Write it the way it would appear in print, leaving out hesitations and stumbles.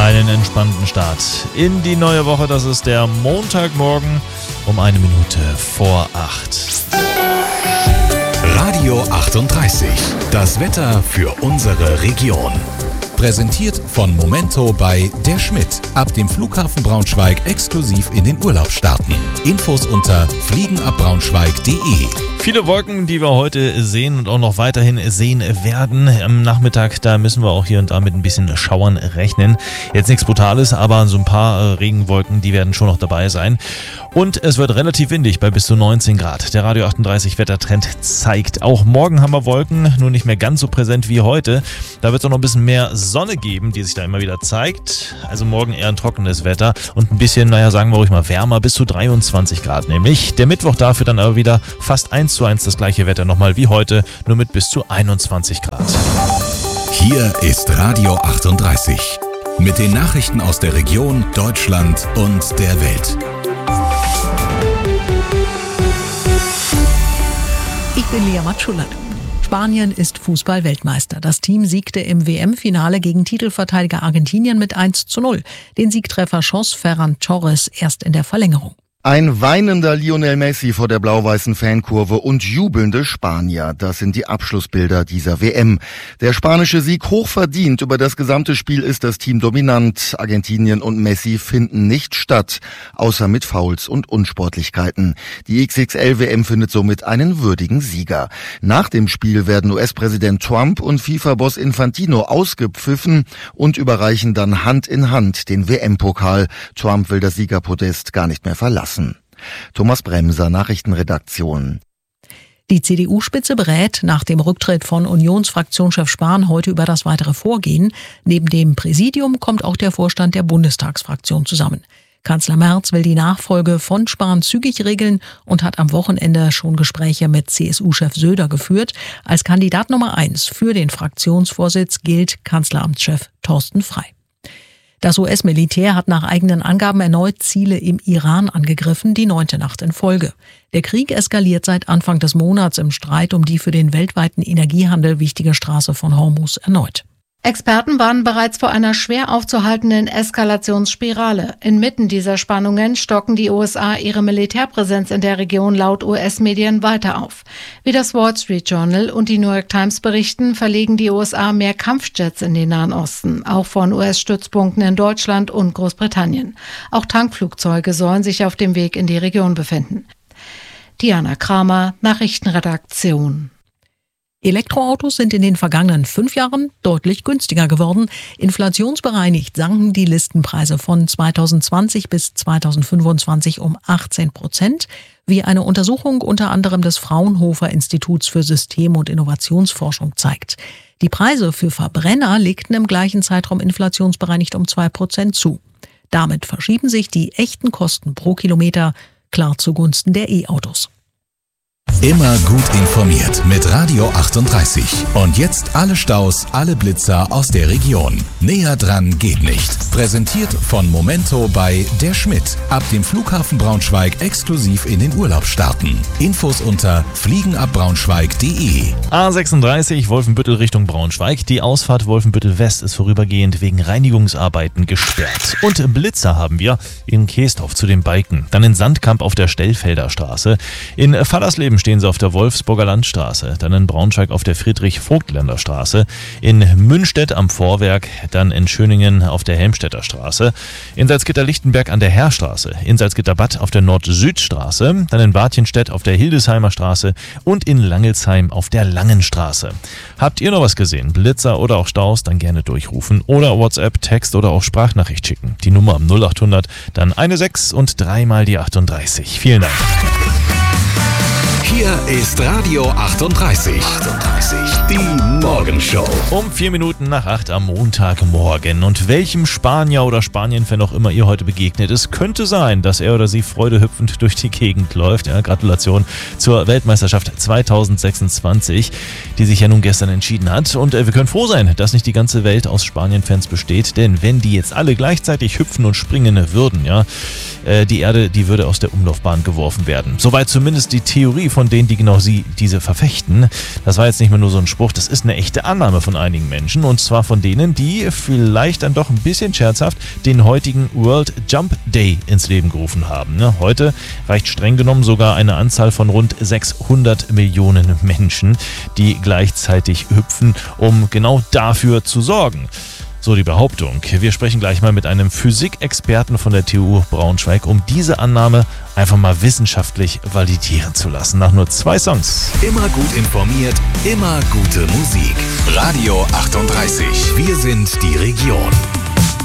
Einen entspannten Start in die neue Woche. Das ist der Montagmorgen um 1 Minute vor 8. Radio 38. Das Wetter für unsere Region. Präsentiert von Momento bei Der Schmidt. Ab dem Flughafen Braunschweig exklusiv in den Urlaub starten. Infos unter fliegenabbraunschweig.de. Viele Wolken, die wir heute sehen und auch noch weiterhin sehen werden. Am Nachmittag, da müssen wir auch hier und da mit ein bisschen Schauern rechnen. Jetzt nichts Brutales, aber so ein paar Regenwolken, die werden schon noch dabei sein. Und es wird relativ windig bei bis zu 19 Grad. Der Radio 38 Wettertrend zeigt, auch morgen haben wir Wolken, nur nicht mehr ganz so präsent wie heute. Da wird es auch noch ein bisschen mehr Sonne geben, die sich da immer wieder zeigt. Also morgen eher ein trockenes Wetter und ein bisschen, sagen wir ruhig mal wärmer, bis zu 23 Grad nämlich. Der Mittwoch dafür dann aber wieder fast 1:1 das gleiche Wetter nochmal wie heute, nur mit bis zu 21 Grad. Hier ist Radio 38 mit den Nachrichten aus der Region, Deutschland und der Welt. Ich bin Lea Matschulat. Spanien ist Fußball-Weltmeister. Das Team siegte im WM-Finale gegen Titelverteidiger Argentinien mit 1:0. Den Siegtreffer schoss Ferran Torres erst in der Verlängerung. Ein weinender Lionel Messi vor der blau-weißen Fankurve und jubelnde Spanier. Das sind die Abschlussbilder dieser WM. Der spanische Sieg hochverdient. Über das gesamte Spiel ist das Team dominant. Argentinien und Messi finden nicht statt, außer mit Fouls und Unsportlichkeiten. Die XXL-WM findet somit einen würdigen Sieger. Nach dem Spiel werden US-Präsident Trump und FIFA-Boss Infantino ausgepfiffen und überreichen dann Hand in Hand den WM-Pokal. Trump will das Siegerpodest gar nicht mehr verlassen. Thomas Bremser, Nachrichtenredaktion. Die CDU-Spitze berät nach dem Rücktritt von Unionsfraktionschef Spahn heute über das weitere Vorgehen. Neben dem Präsidium kommt auch der Vorstand der Bundestagsfraktion zusammen. Kanzler Merz will die Nachfolge von Spahn zügig regeln und hat am Wochenende schon Gespräche mit CSU-Chef Söder geführt. Als Kandidat Nummer 1 für den Fraktionsvorsitz gilt Kanzleramtschef Thorsten Frey. Das US-Militär hat nach eigenen Angaben erneut Ziele im Iran angegriffen, die 9. Nacht in Folge. Der Krieg eskaliert seit Anfang des Monats im Streit um die für den weltweiten Energiehandel wichtige Straße von Hormuz erneut. Experten warnen bereits vor einer schwer aufzuhaltenden Eskalationsspirale. Inmitten dieser Spannungen stocken die USA ihre Militärpräsenz in der Region laut US-Medien weiter auf. Wie das Wall Street Journal und die New York Times berichten, verlegen die USA mehr Kampfjets in den Nahen Osten, auch von US-Stützpunkten in Deutschland und Großbritannien. Auch Tankflugzeuge sollen sich auf dem Weg in die Region befinden. Diana Kramer, Nachrichtenredaktion. Elektroautos sind in den vergangenen 5 Jahren deutlich günstiger geworden. Inflationsbereinigt sanken die Listenpreise von 2020 bis 2025 um 18%, wie eine Untersuchung unter anderem des Fraunhofer Instituts für System- und Innovationsforschung zeigt. Die Preise für Verbrenner legten im gleichen Zeitraum inflationsbereinigt um 2% zu. Damit verschieben sich die echten Kosten pro Kilometer klar zugunsten der E-Autos. Immer gut informiert mit Radio 38. Und jetzt alle Staus, alle Blitzer aus der Region. Näher dran geht nicht. Präsentiert von Momento bei Der Schmidt. Ab dem Flughafen Braunschweig exklusiv in den Urlaub starten. Infos unter fliegenabbraunschweig.de. A36 Wolfenbüttel Richtung Braunschweig. Die Ausfahrt Wolfenbüttel West ist vorübergehend wegen Reinigungsarbeiten gesperrt. Und Blitzer haben wir in Keesdorf zu den Balken. Dann in Sandkamp auf der Stellfelder Straße. In Fallersleben stehen sie auf der Wolfsburger Landstraße, dann in Braunschweig auf der Friedrich-Vogtländer Straße, in Münstedt am Vorwerk, dann in Schöningen auf der Helmstedter Straße, in Salzgitter-Lichtenberg an der Heerstraße, in Salzgitter-Bad auf der Nord-Süd-Straße, dann in Bartjenstedt auf der Hildesheimer Straße und in Langelsheim auf der Langenstraße. Habt ihr noch was gesehen? Blitzer oder auch Staus? Dann gerne durchrufen oder WhatsApp, Text oder auch Sprachnachricht schicken. Die Nummer am 0800, dann 16 und 3 mal die 38. Vielen Dank. Hier ist Radio 38. Die Morgenshow. Um 4 Minuten nach 8 am Montagmorgen. Und welchem Spanier oder Spanien-Fan auch immer ihr heute begegnet, es könnte sein, dass er oder sie freudehüpfend durch die Gegend läuft. Ja, Gratulation zur Weltmeisterschaft 2026, die sich ja nun gestern entschieden hat. Und wir können froh sein, dass nicht die ganze Welt aus Spanien-Fans besteht. Denn wenn die jetzt alle gleichzeitig hüpfen und springen würden, ja, die Erde, die würde aus der Umlaufbahn geworfen werden. Soweit zumindest die Theorie von denen, die genau diese verfechten. Das war jetzt nicht mehr nur so ein Spruch, das ist eine echte Annahme von einigen Menschen. Und zwar von denen, die vielleicht dann doch ein bisschen scherzhaft den heutigen World Jump Day ins Leben gerufen haben. Heute reicht streng genommen sogar eine Anzahl von rund 600 Millionen Menschen, die gleichzeitig hüpfen, um genau dafür zu sorgen. So die Behauptung. Wir sprechen gleich mal mit einem Physikexperten von der TU Braunschweig, um diese Annahme einfach mal wissenschaftlich validieren zu lassen. Nach nur 2 Songs. Immer gut informiert, immer gute Musik. Radio 38. Wir sind die Region.